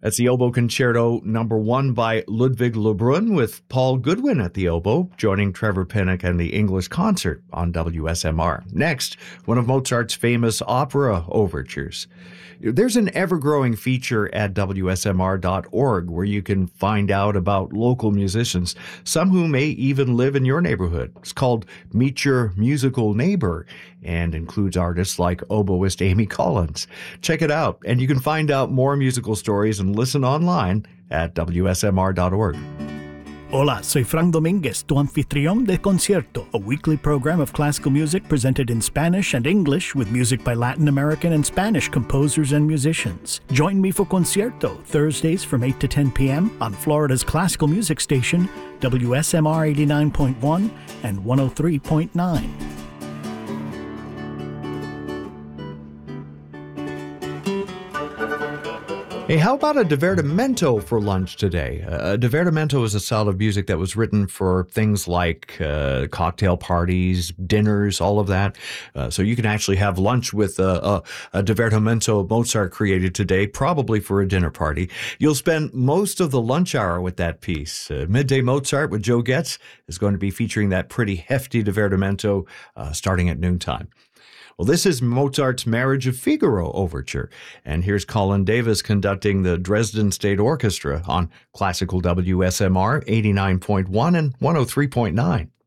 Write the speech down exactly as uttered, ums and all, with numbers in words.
That's the Oboe Concerto number one by Ludwig Lebrun with Paul Goodwin at the oboe, joining Trevor Pinnock and the English Concert on W S M R. Next, one of Mozart's famous opera overtures. There's an ever-growing feature at W S M R dot org where you can find out about local musicians, some who may even live in your neighborhood. It's called Meet Your Musical Neighbor and includes artists like oboist Amy Collins. Check it out, and you can find out more musical stories and listen online at W S M R dot org. Hola, soy Frank Dominguez, tu anfitrión de Concierto, a weekly program of classical music presented in Spanish and English with music by Latin American and Spanish composers and musicians. Join me for Concierto, Thursdays from eight to ten p.m. on Florida's classical music station, W S M R eighty-nine point one and one oh three point nine. Hey, how about a divertimento for lunch today? A divertimento is a style of music that was written for things like uh, cocktail parties, dinners, all of that. Uh, so you can actually have lunch with a, a, a divertimento Mozart created today, probably for a dinner party. You'll spend most of the lunch hour with that piece. Uh, Midday Mozart with Joe Getz is going to be featuring that pretty hefty divertimento uh, starting at noontime. Well, this is Mozart's Marriage of Figaro overture, and here's Colin Davis conducting the Dresden State Orchestra on Classical W S M R eighty-nine point one and one oh three point nine.